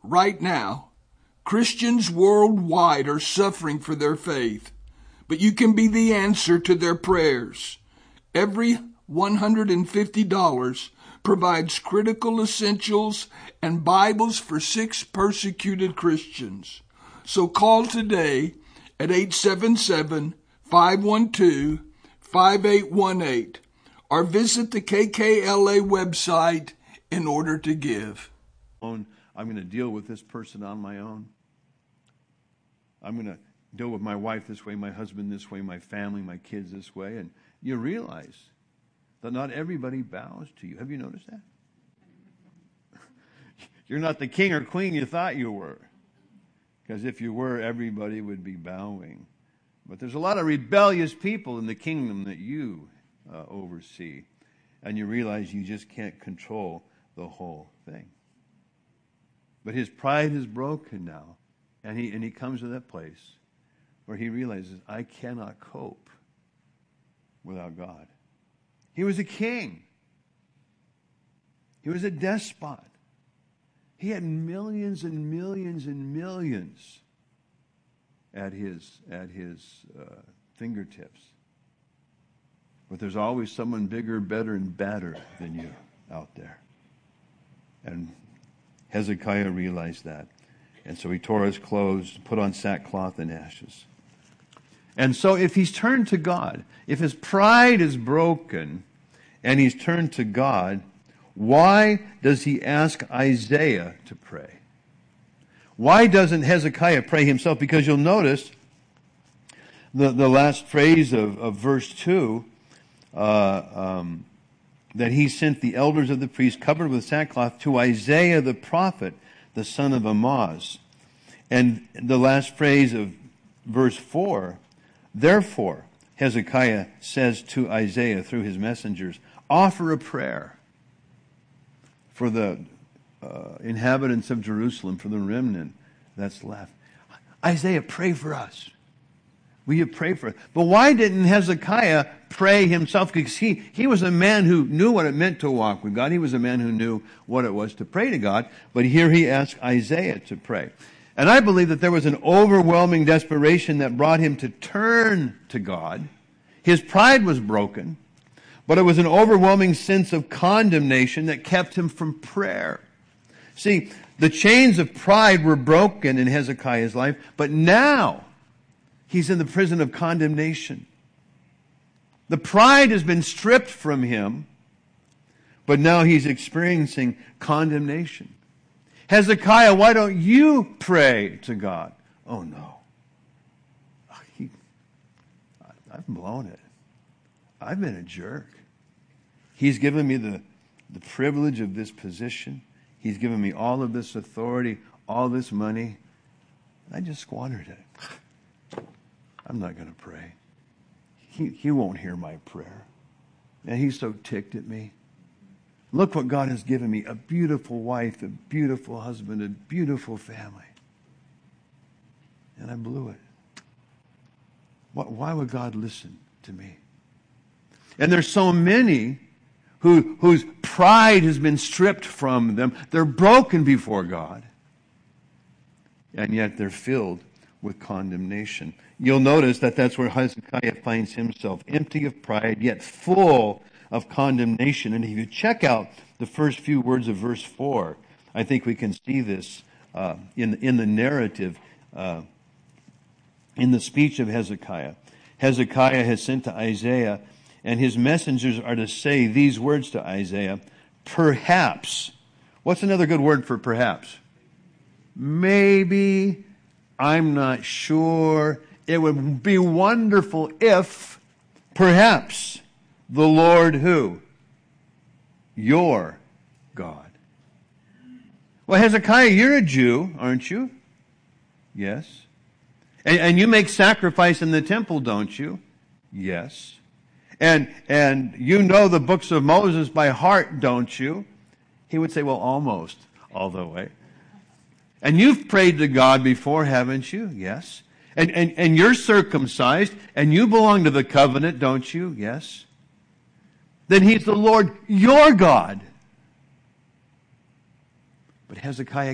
right now, Christians worldwide are suffering for their faith, but you can be the answer to their prayers. Every $150 provides critical essentials and Bibles for 6 persecuted Christians. So call today at 877-512-5818 or visit the KKLA website in order to give. I'm going to deal with this person on my own. I'm going to deal with my wife this way, my husband this way, my family, my kids this way. And you realize that not everybody bows to you. Have you noticed that? You're not the king or queen you thought you were. Because if you were, everybody would be bowing. But there's a lot of rebellious people in the kingdom that you oversee. And you realize you just can't control the whole thing. But his pride is broken now. And he comes to that place where he realizes, I cannot cope without God. He was a king. He was a despot. He had millions and millions and millions at his fingertips. But there's always someone bigger, better, and badder than you out there. And Hezekiah realized that. And so he tore his clothes, put on sackcloth and ashes. And so if he's turned to God, if his pride is broken and he's turned to God, why does he ask Isaiah to pray? Why doesn't Hezekiah pray himself? Because you'll notice the last phrase of verse 2, that he sent the elders of the priests covered with sackcloth to Isaiah the prophet, the son of Amoz. And the last phrase of verse 4, therefore, Hezekiah says to Isaiah through his messengers, offer a prayer for the inhabitants of Jerusalem, for the remnant that's left. Isaiah, pray for us. Will you pray for us? But why didn't Hezekiah pray himself? Because he was a man who knew what it meant to walk with God. He was a man who knew what it was to pray to God. But here he asked Isaiah to pray. And I believe that there was an overwhelming desperation that brought him to turn to God. His pride was broken, but it was an overwhelming sense of condemnation that kept him from prayer. See, the chains of pride were broken in Hezekiah's life, but now he's in the prison of condemnation. The pride has been stripped from him, but now he's experiencing condemnation. Hezekiah, why don't you pray to God? Oh no. I've blown it. I've been a jerk. He's given me the privilege of this position. He's given me all of this authority, all this money. I just squandered it. I'm not going to pray. He won't hear my prayer. And he's so ticked at me. Look what God has given me. A beautiful wife, a beautiful husband, a beautiful family. And I blew it. Why would God listen to me? And there's so many whose pride has been stripped from them. They're broken before God. And yet they're filled with condemnation. You'll notice that that's where Hezekiah finds himself, empty of pride, yet full of condemnation. And if you check out the first few words of verse 4, I think we can see this in the narrative, in the speech of Hezekiah. Hezekiah has sent to Isaiah, and his messengers are to say these words to Isaiah, perhaps. What's another good word for perhaps? Maybe. I'm not sure. It would be wonderful if, perhaps, the Lord who? Your God. Well, Hezekiah, you're a Jew, aren't you? Yes. And you make sacrifice in the temple, don't you? Yes. And you know the books of Moses by heart, don't you? He would say, well, almost all the way. And you've prayed to God before, haven't you? Yes. And you're circumcised, and you belong to the covenant, don't you? Yes. Then he's the Lord, your God. But Hezekiah